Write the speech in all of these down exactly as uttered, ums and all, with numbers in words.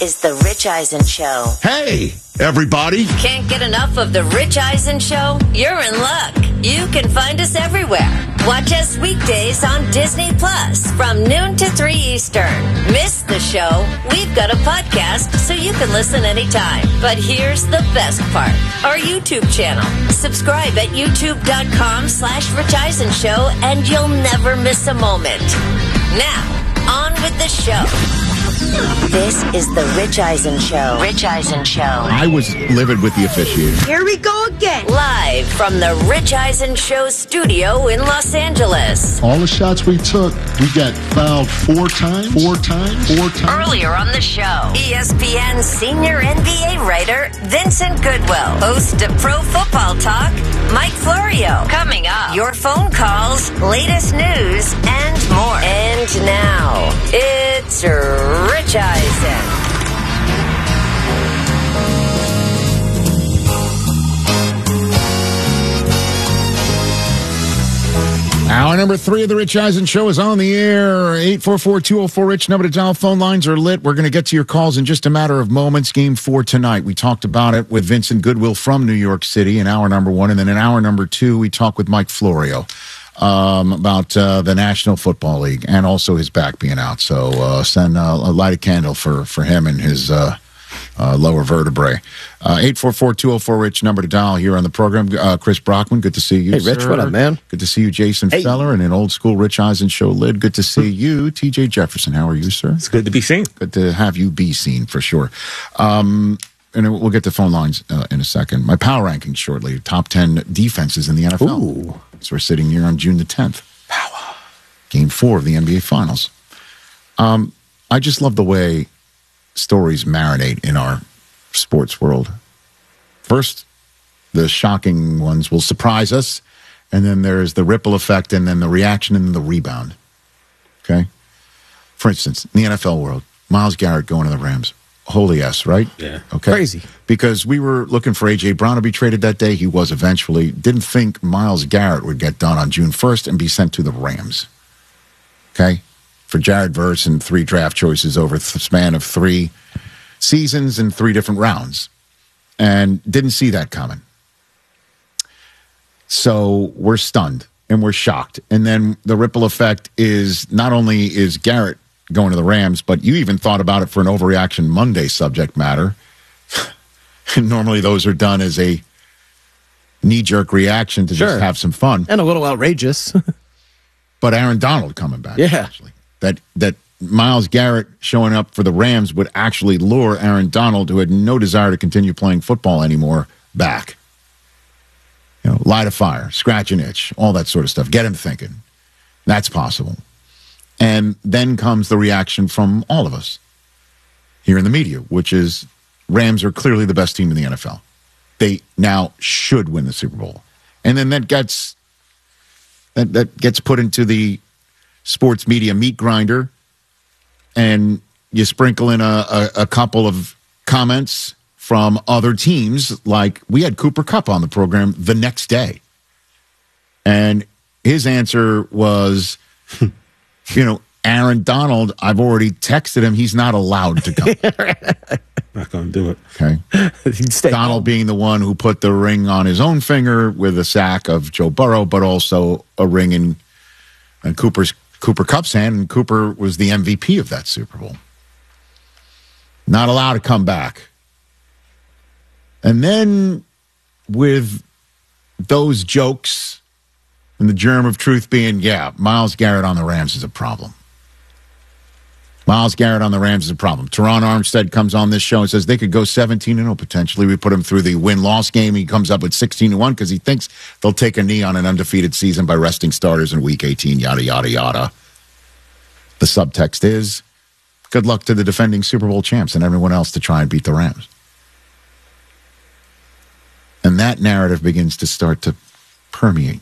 is The Rich Eisen Show. Hey, everybody. Can't get enough of The Rich Eisen Show? You're in luck. You can find us everywhere. Watch us weekdays on Disney Plus from noon to three Eastern. Miss the show? We've got a podcast so you can listen anytime. But here's the best part. Our YouTube channel. Subscribe at youtube.com slash Rich Eisen Show and you'll never miss a moment. Now, on with the show. This is The Rich Eisen Show. Rich Eisen Show. I was livid with the officiating. Here we go again. Live from the Rich Eisen Show studio in Los Angeles. All the shots we took, we got fouled four times, four times, four times. Earlier on the show, E S P N senior N B A writer Vincent Goodwill, host of Pro Football Talk, Mike Florio. Coming up, your phone calls, latest news, and more. And now, it's Rich Eisen. Hour number three of the Rich Eisen Show is on the air. eight four four, two oh four, RICH. Number to dial. Phone lines are lit. We're going to get to your calls in just a matter of moments. Game four tonight. We talked about it with Vincent Goodwill from New York City in hour number one. And then in hour number two, we talked with Mike Florio um, about uh, the National Football League and also his back being out. So uh, send uh, a light a candle for, for him and his uh, uh, lower vertebrae. Uh, eight four four, two oh four, RICH, number to dial here on the program. Uh, Chris Brockman, good to see you, Hey, Rich, sir. what up, man? Good to see you, Jason Hey. Feller, and an old school Rich Eisen Show lid. Good to see you, T J Jefferson. How are you, sir? It's good to be seen. Good to have you be seen, for sure. Um, and we'll get to phone lines uh, in a second. My power rankings shortly. Top ten defenses in the N F L. Ooh. So we're sitting here on June the tenth. Power. Game four of the N B A Finals. Um, I just love the way stories marinate in our sports world. First, the shocking ones will surprise us, and then there's the ripple effect, and then the reaction, and then the rebound. Okay? For instance, in the N F L world, Myles Garrett going to the Rams. Holy yes, right? Yeah. Okay. Crazy. Because we were looking for A J. Brown to be traded that day. He was eventually. Didn't think Myles Garrett would get done on June first and be sent to the Rams. Okay? For Jared Verse and three draft choices over the span of three seasons and three different rounds. And didn't see that coming. So we're stunned and we're shocked. And then the ripple effect is not only is Garrett going to the Rams, but you even thought about it for an Overreaction Monday subject matter. And normally those are done as a knee-jerk reaction to Sure. just have some fun. And a little outrageous. But Aaron Donald coming back. Yeah. Actually. That, that Myles Garrett showing up for the Rams would actually lure Aaron Donald, who had no desire to continue playing football anymore, back. You know, light a fire, scratch an itch, all that sort of stuff. Get him thinking. That's possible. And then comes the reaction from all of us here in the media, which is Rams are clearly the best team in the N F L. They now should win the Super Bowl. And then that gets that, that gets put into the sports media meat grinder, and you sprinkle in a, a, a couple of comments from other teams. Like, we had Cooper Kupp on the program the next day. And his answer was, you know, Aaron Donald, I've already texted him. He's not allowed to come. Not going to do it. Okay. Stay Donald home. being the one who put the ring on his own finger with a sack of Joe Burrow, but also a ring in, in Cooper's Cooper Kupp's hand, and Cooper was the M V P of that Super Bowl. Not allowed to come back. And then with those jokes and the germ of truth being, yeah, Myles Garrett on the Rams is a problem. Myles Garrett on the Rams is a problem. Teron Armstead comes on this show and says they could go seventeen and oh potentially. We put him through the win-loss game. He comes up with sixteen and one because he thinks they'll take a knee on an undefeated season by resting starters in week eighteen, yada, yada, yada. The subtext is, good luck to the defending Super Bowl champs and everyone else to try and beat the Rams. And that narrative begins to start to permeate.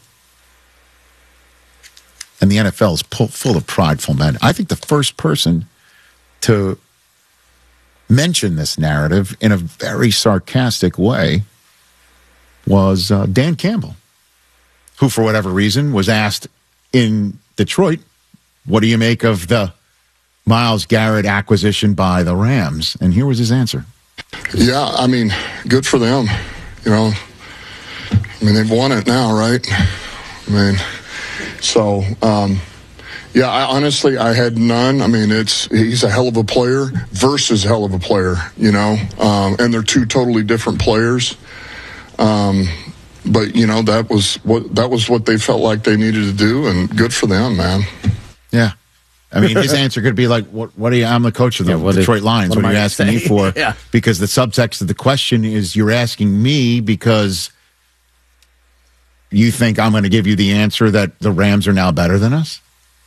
And the N F L is full, full of prideful men. I think the first person to mention this narrative in a very sarcastic way was uh, Dan Campbell, who, for whatever reason, was asked in Detroit, what do you make of the Myles Garrett acquisition by the Rams, and here was his answer. Yeah, I mean, good for them. You know, I mean, they've won it now, right? I mean, so, um, yeah, I honestly, I had none. I mean, it's he's a hell of a player versus hell of a player, you know, um, and they're two totally different players. Um, but you know, that was what that was what they felt like they needed to do, and good for them, man. Yeah. I mean, his answer could be like, "What? What are you? I'm the coach of the yeah, Detroit Lions. What, what are you asking me for?" Yeah. Because the subtext of the question is, you're asking me because you think I'm going to give you the answer that the Rams are now better than us,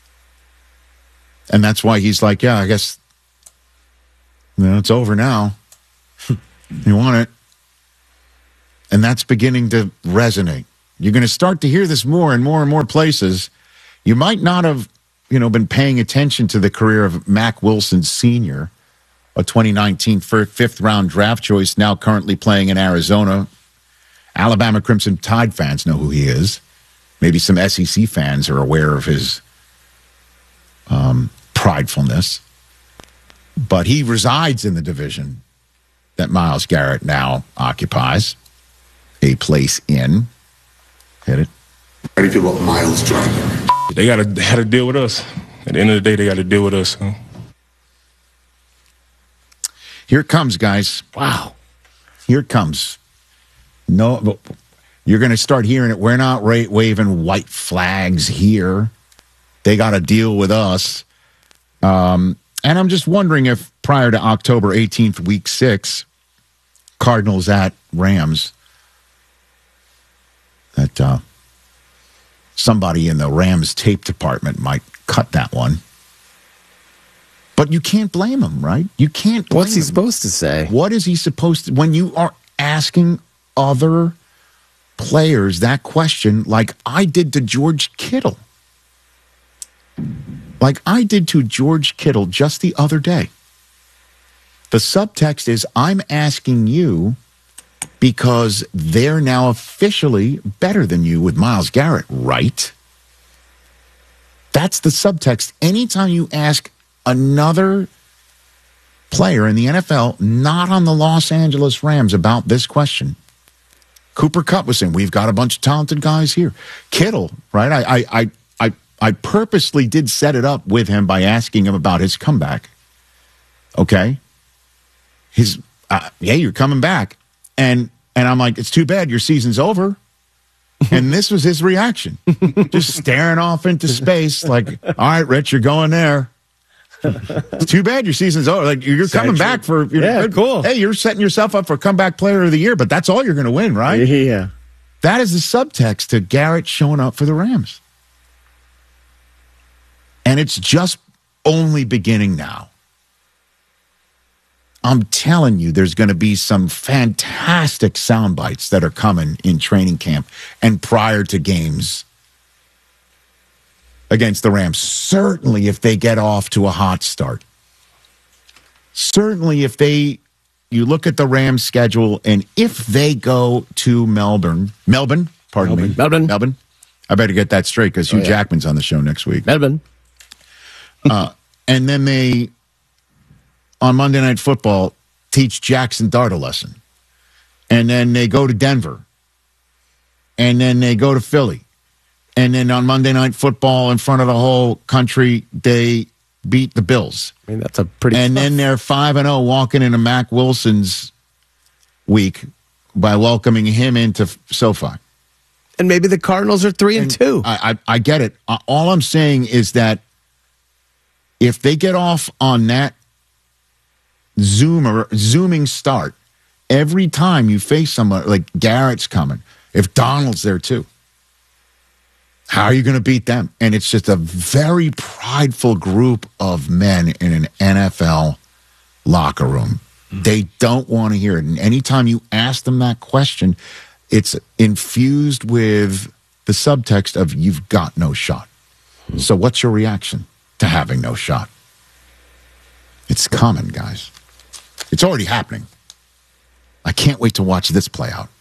and that's why he's like, "Yeah, I guess, you know, it's over now. You want it," and that's beginning to resonate. You're going to start to hear this more and more and more places. You might not have, you know, been paying attention to the career of Mack Wilson Senior, a twenty nineteen fifth-round draft choice, now currently playing in Arizona. Alabama Crimson Tide fans know who he is. Maybe some S E C fans are aware of his um, pridefulness. But he resides in the division that Myles Garrett now occupies, a place in. Hit it. How do you feel about Myles joining? They got to have to deal with us. At the end of the day, they got to deal with us. Huh? Here it comes, guys. Wow. Here it comes. No, you're going to start hearing it. We're not ra- waving white flags here. They got to deal with us. Um, and I'm just wondering if prior to October eighteenth, week six, Cardinals at Rams, that uh, somebody in the Rams tape department might cut that one. But you can't blame him, right? You can't blame What's he him. supposed to say? What is he supposed to... When you are asking other players that question, like I did to George Kittle. Like I did to George Kittle just the other day. The subtext is, I'm asking you because they're now officially better than you with Myles Garrett, right? That's the subtext. Anytime you ask another player in the N F L, not on the Los Angeles Rams, about this question, Cooper Kupp was saying, we've got a bunch of talented guys here. Kittle, right? I, I, I, I, I purposely did set it up with him by asking him about his comeback. Okay? His, uh, yeah, you're coming back. And and I'm like, it's too bad your season's over. And this was his reaction. Just staring off into space like, all right, Rich, you're going there. It's too bad your season's over. Like, you're coming back for... You're, yeah, cool. Hey, you're setting yourself up for comeback player of the year, but that's all you're going to win, right? Yeah. That is the subtext to Garrett showing up for the Rams. And it's just only beginning now. I'm telling you, there's going to be some fantastic sound bites that are coming in training camp and prior to games against the Rams. Certainly if they get off to a hot start. Certainly if they, you look at the Rams schedule, and if they go to Melbourne, Melbourne, pardon Melbourne. me. Melbourne. Melbourne. I better get that straight because Hugh oh, yeah. Jackman's on the show next week. Melbourne. uh, and then they... on Monday Night Football, teach Jackson Dart a lesson. And then they go to Denver. And then they go to Philly. And then on Monday Night Football, in front of the whole country, they beat the Bills. I mean, that's a pretty And tough. then they're five and oh walking into Mack Wilson's week by welcoming him into SoFi. And maybe the Cardinals are three and, and two. I, I, I get it. All I'm saying is that if they get off on that Zoomer, zooming start, every time you face someone like Garrett's coming, if Donald's there too, how are you going to beat them? And it's just a very prideful group of men in an N F L locker room. Mm-hmm. They don't want to hear it. And anytime you ask them that question, it's infused with the subtext of you've got no shot. Mm-hmm. So what's your reaction to having no shot? It's coming, guys. It's already happening. I can't wait to watch this play out.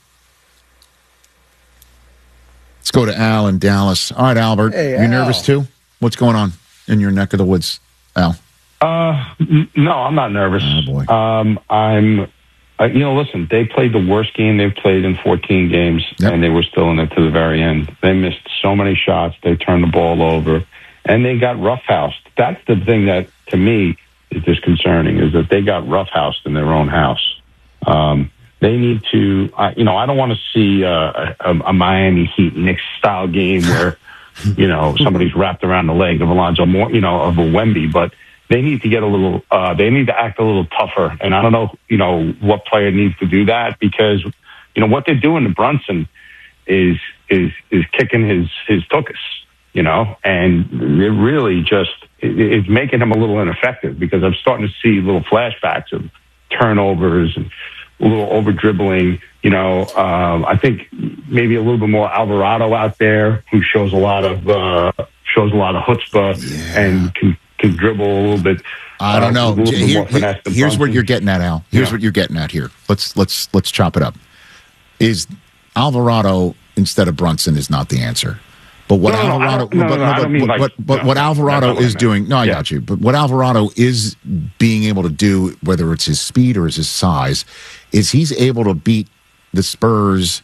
Let's go to Al in Dallas. All right, Albert. Hey, you Al. nervous too? What's going on in your neck of the woods, Al? Uh, n- no, I'm not nervous. Oh, boy. Um, I'm, uh, you know, listen, they played the worst game they've played in fourteen games, Yep. and they were still in it to the very end. They missed so many shots. They turned the ball over, and they got roughhoused. That's the thing that, to me, is disconcerting, is that they got roughhoused in their own house. Um, they need to, uh, you know, I don't want to see uh, a, a Miami Heat Knicks style game where, you know, somebody's wrapped around the leg of Alonzo Moore, you know, of a Wemby, but they need to get a little, uh, they need to act a little tougher. And I don't know, you know, what player needs to do that, because, you know, what they're doing to Brunson is, is, is kicking his, his tuchus, you know, and it really just, it, it's making him a little ineffective, because I'm starting to see little flashbacks of turnovers and a little over dribbling. You know, um, I think maybe a little bit more Alvarado out there, who shows a lot of, uh, shows a lot of chutzpah yeah. and can, can dribble a little bit. I don't uh, know. Here, here, here's what you're getting at, Al. Here's yeah. what you're getting at here. Let's let's let's chop it up. Is Alvarado instead of Brunson is not the answer. But what no, no, Alvarado, no, no, but, no, but, but, but, like, but no, what Alvarado what is doing, no, I yeah. got you. But what Alvarado is being able to do, whether it's his speed or his size, is he's able to beat the Spurs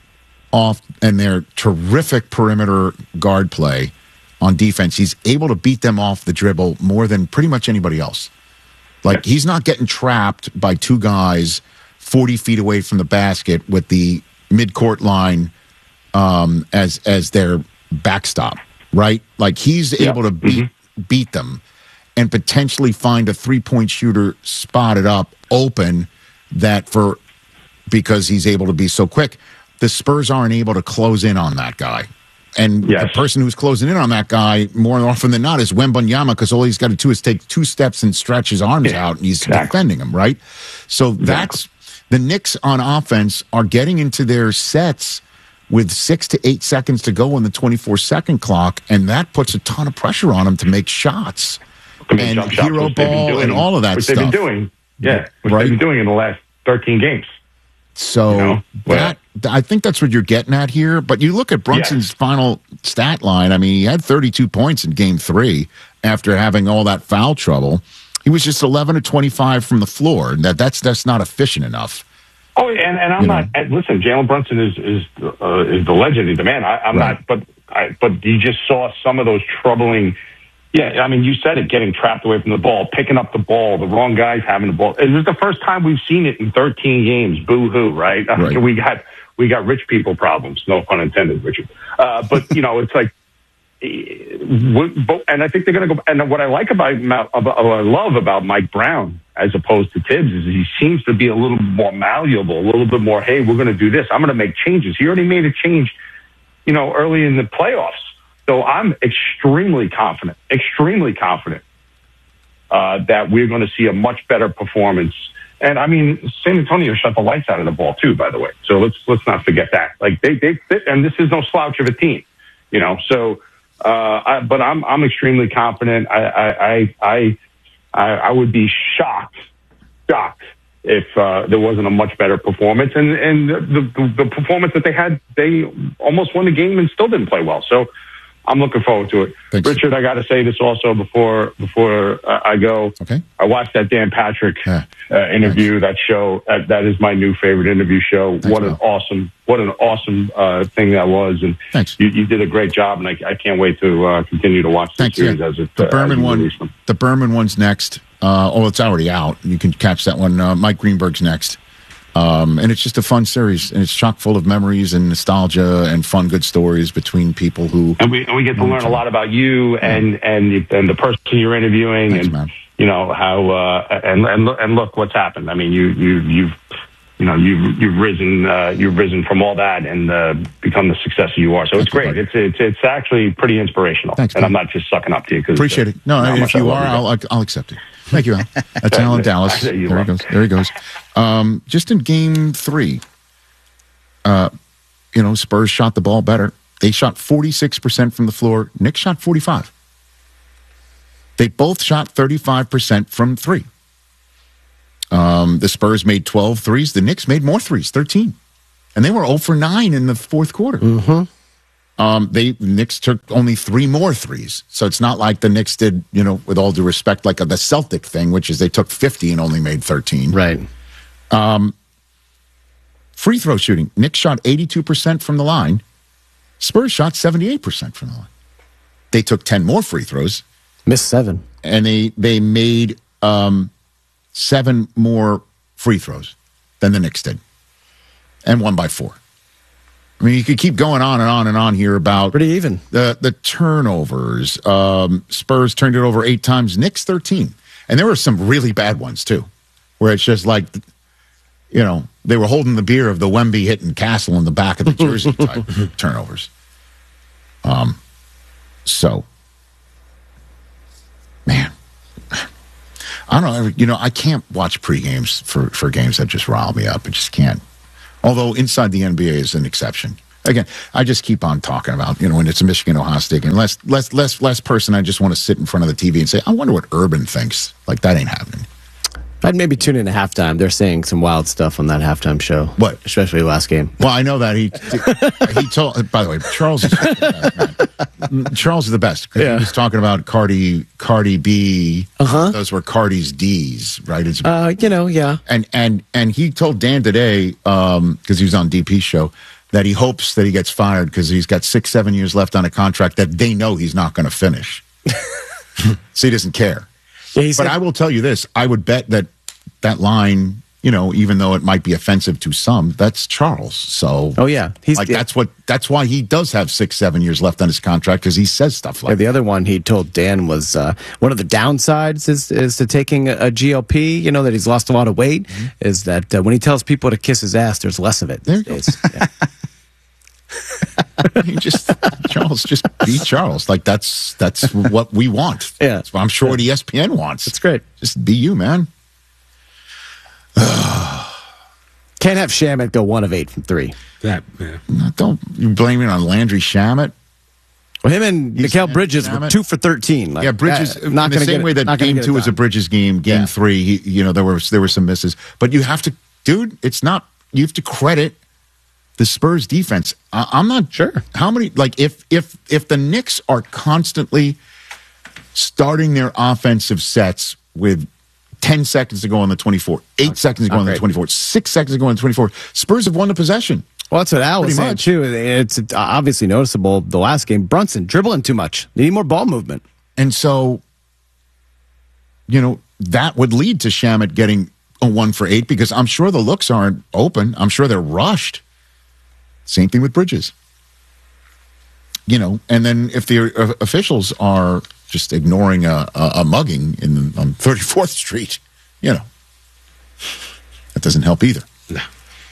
off and their terrific perimeter guard play on defense. He's able to beat them off the dribble more than pretty much anybody else. Like, yes. he's not getting trapped by two guys forty feet away from the basket with the midcourt line um, as as their backstop, right? Like, he's yeah. able to beat mm-hmm. beat them and potentially find a three-point shooter spotted up open that for because he's able to be so quick. The Spurs aren't able to close in on that guy. And yes. the person who's closing in on that guy more often than not is Wembanyama, because all he's got to do is take two steps and stretch his arms yeah, out, and he's exactly. defending him, right? So exactly. that's the Knicks on offense are getting into their sets with six to eight seconds to go on the twenty-four second clock, and that puts a ton of pressure on them to make shots I mean, and hero shots, ball doing, and all of that which stuff. They've been doing, yeah, which right? they've been doing in the last thirteen games. So you know, that I think that's what you're getting at here. But you look at Brunson's yes. final stat line. I mean, he had thirty-two points in game three after having all that foul trouble. He was just eleven to twenty-five from the floor. That that's that's not efficient enough. Oh, and, and I'm you not. Know. Listen, Jalen Brunson is is uh, is the legend. He's the man. I, I'm right. not. But I, but you just saw some of those troubling. Yeah, I mean, you said it, getting trapped away from the ball, picking up the ball, the wrong guys having the ball. It was the first time we've seen it in thirteen games. Boo-hoo, right? right. I mean, we got we got rich people problems. No pun intended, Richard. Uh, but, you know, it's like, and I think they're going to go, and what I like about, about, what I love about Mike Brown as opposed to Tibbs is he seems to be a little more malleable, a little bit more, hey, we're going to do this. I'm going to make changes. He already made a change, you know, early in the playoffs. So I'm extremely confident, extremely confident uh, that we're going to see a much better performance. And I mean, San Antonio shut the lights out of the ball too, by the way. So let's let's not forget that. Like they they, they and this is no slouch of a team, you know. So, uh, I, but I'm I'm extremely confident. I I I I, I would be shocked, shocked if uh, there wasn't a much better performance. And and the, the the performance that they had, they almost won the game and still didn't play well. So. I'm looking forward to it. Thanks. Richard, I got to say this also before before uh, I go. Okay. I watched that Dan Patrick yeah. uh, interview, Thanks. that show. Uh, that is my new favorite interview show. Thanks, what an man. awesome, what an awesome uh, thing that was. And Thanks. You, you did a great job, and I, I can't wait to uh, continue to watch the Thanks, series yeah. as it the uh, Berman as one. Them. The Berman one's next. Uh, oh, it's already out. You can catch that one. Uh, Mike Greenberg's next. Um, and it's just a fun series, and it's chock full of memories and nostalgia and fun, good stories between people who. And we and we get to learn a lot about you and yeah. and and the person you're interviewing, Thanks, and man. you know how uh, and and and look what's happened. I mean, you you you've you know you've you've risen uh, you've risen from all that and uh, become the success you are. So Thank it's great. You, it's it's it's actually pretty inspirational. Thanks, and man. I'm not just sucking up to you. Cause, Appreciate uh, it. No, if you are, I'll I'll accept it. Thank you, Al. That's Al in Dallas. There he goes. There he goes. Um, just in game three, uh, you know, Spurs shot the ball better. They shot forty-six percent from the floor. Knicks shot forty-five. They both shot thirty-five percent from three. Um, the Spurs made twelve threes. The Knicks made more threes, thirteen. And they were zero for nine in the fourth quarter. Mm-hmm. Um, they Knicks took only three more threes. So it's not like the Knicks did, you know, with all due respect, like a, the Celtic thing, which is they took fifty and only made thirteen. Right. Um, free throw shooting. Knicks shot eighty-two percent from the line. Spurs shot seventy-eight percent from the line. They took ten more free throws. Missed seven. And they, they made um, seven more free throws than the Knicks did. And won by four. I mean, you could keep going on and on and on here about pretty even the the turnovers. Um, Spurs turned it over eight times. Knicks thirteen, and there were some really bad ones too, where it's just like, you know, they were holding the beer of the Wemby hitting Castle in the back of the jersey type turnovers. Um, so, man, I don't know. You know, I can't watch pre-games for for games that just rile me up. I just can't. Although inside the N B A is an exception. Again, I just keep on talking about, you know, when it's a Michigan Ohio State game. Less, less, less, less person. I just want to sit in front of the T V and say, I wonder what Urban thinks. Like, that ain't happening. I'd maybe tune in at halftime. They're saying some wild stuff on that halftime show. What? Especially last game. Well, I know that he he told. By the way, Charles is the best, man. Charles is the best. Yeah. He was talking about Cardi Cardi B. Uh-huh. Those were Cardi's D's, right? It's, uh, you know, yeah. And and and he told Dan today, um, because he was on D P's show, that he hopes that he gets fired because he's got six, seven years left on a contract that they know he's not going to finish. So he doesn't care. Yeah, he but said- I will tell you this: I would bet that that line, you know, even though it might be offensive to some, that's Charles. So, oh yeah, he's like yeah. that's what that's why he does have six, seven years left on his contract because he says stuff like. Yeah, the other one he told Dan was uh, one of the downsides is is to taking a, a G L P. You know that he's lost a lot of weight. Mm-hmm. Is that uh, when he tells people to kiss his ass, there's less of it. There you go. Yeah. He just Charles, just be Charles. Like that's that's what we want. Yeah, that's what I'm sure yeah. what E S P N wants. It's great. Just be you, man. Can't have Shamet go one of eight from three. That yeah. No, don't you blame it on Landry Shamet? Well, him and He's Mikal Bridges Shamet. were two for thirteen. Like, yeah, Bridges. uh, not in the gonna same get way it, that not gonna game get it two was a done. Bridges game. Game Yeah. three, he, you know, there were there were some misses, but you have to, dude. It's not. You have to credit the Spurs defense. I, I'm not sure how many. Like if if if the Knicks are constantly starting their offensive sets with ten seconds to go on the twenty-four, eight seconds to go on the twenty-four, six seconds to go on the twenty-four, Spurs have won the possession. Well, that's what Al was Pretty saying, much. too. It's obviously noticeable the last game. Brunson dribbling too much. They need more ball movement. And so, you know, that would lead to Shamet getting a one for eight because I'm sure the looks aren't open. I'm sure they're rushed. Same thing with Bridges. You know, and then if the uh, officials are just ignoring a, a, a mugging in on thirty-fourth Street, you know, that doesn't help either. No.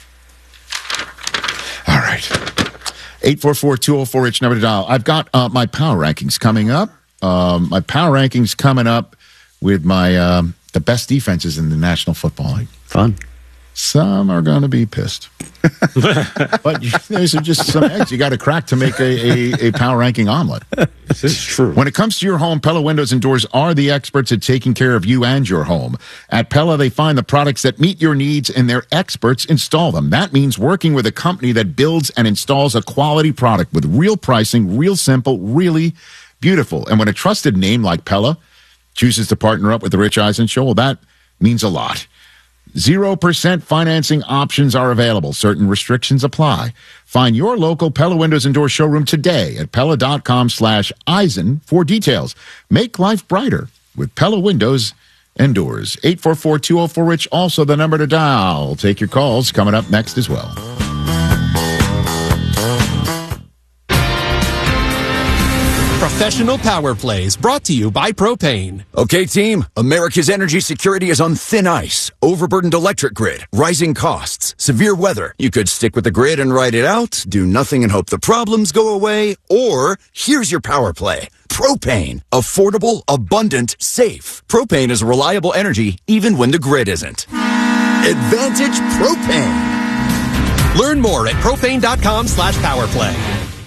All right. eight four four, two oh four, Rich, number to dial. I've got uh, my power rankings coming up. Um, my power rankings coming up with my um, the best defenses in the National Football League. Fun. Some are going to be pissed. But you, those are just some eggs you got to crack to make a, a, a power ranking omelet. This is true. When it comes to your home, Pella Windows and Doors are the experts at taking care of you and your home. At Pella, they find the products that meet your needs and their experts install them. That means working with a company that builds and installs a quality product with real pricing, real simple, really beautiful. And when a trusted name like Pella chooses to partner up with the Rich Eisen Show, well, that means a lot. Zero percent financing options are available. Certain restrictions apply. Find your local Pella Windows and Doors showroom today at Pella.com slash Eisen for details. Make life brighter with Pella Windows and Doors. eight four four, two oh four, Rich, also the number to dial. Take your calls coming up next as well. Professional Power Plays brought to you by Propane. Okay, team, America's energy security is on thin ice. Overburdened electric grid, rising costs, severe weather. You could stick with the grid and ride it out, do nothing and hope the problems go away, or here's your power play. Propane. Affordable, abundant, safe. Propane is reliable energy even when the grid isn't. Advantage Propane. Learn more at propane.com slash powerplay.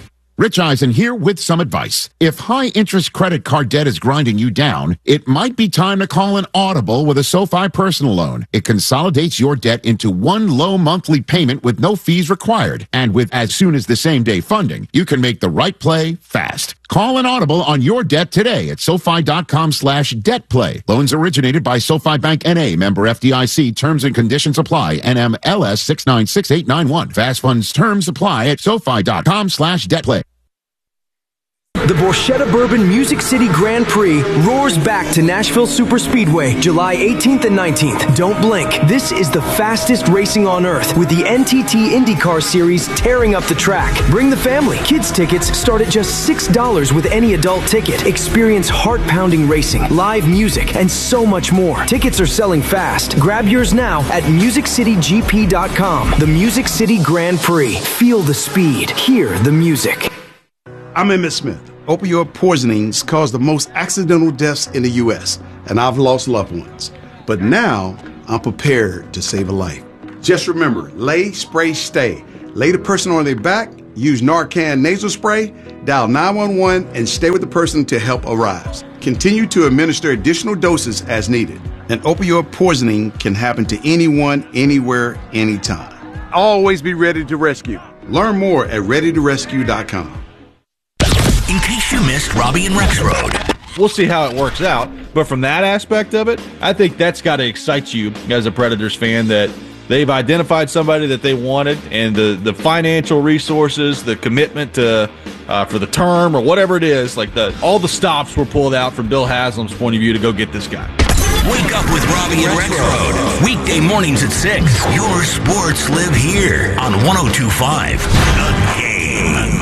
Rich Eisen here with some advice. If high-interest credit card debt is grinding you down, it might be time to call an Audible with a SoFi personal loan. It consolidates your debt into one low monthly payment with no fees required. And with as soon as the same day funding, you can make the right play fast. Call an Audible on your debt today at SoFi.com slash debt play. Loans originated by SoFi Bank N A, member F D I C. Terms and conditions apply. N M L S six nine six eight nine one. Fast funds terms apply at SoFi.com slash debt play. The Borchetta Bourbon Music City Grand Prix roars back to Nashville Superspeedway, July eighteenth and nineteenth. Don't blink. This is the fastest racing on earth, with the N T T IndyCar Series tearing up the track. Bring the family. Kids tickets start at just six dollars with any adult ticket. Experience heart-pounding racing, live music, and so much more. Tickets are selling fast. Grab yours now at music city g p dot com. The Music City Grand Prix. Feel the speed. Hear the music. I'm Emmett Smith. Opioid poisonings cause the most accidental deaths in the U S, and I've lost loved ones. But now, I'm prepared to save a life. Just remember, lay, spray, stay. Lay the person on their back, use Narcan nasal spray, dial nine one one, and stay with the person until help arrives. Continue to administer additional doses as needed. An opioid poisoning can happen to anyone, anywhere, anytime. Always be ready to rescue. Learn more at ready to rescue dot com. In case you missed Robbie and Rex Road. We'll see how it works out. But from that aspect of it, I think that's got to excite you as a Predators fan, that they've identified somebody that they wanted, and the, the financial resources, the commitment to uh, for the term or whatever it is, like the all the stops were pulled out from Bill Haslam's point of view to go get this guy. Wake up with Robbie and Rex Road. Weekday mornings at six. Your sports live here on one oh two point five. The Game.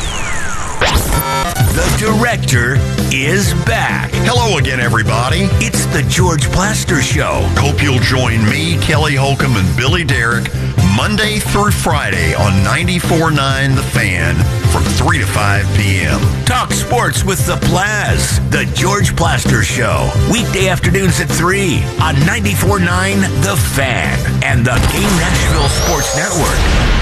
The Director is back. Hello again, everybody. It's the George Plaster Show. Hope you'll join me, Kelly Holcomb, and Billy Derrick Monday through Friday on ninety-four point nine The Fan from three to five p.m. Talk sports with the Plaz. The George Plaster Show. Weekday afternoons at three on ninety-four point nine The Fan and the Game Nashville Sports Network.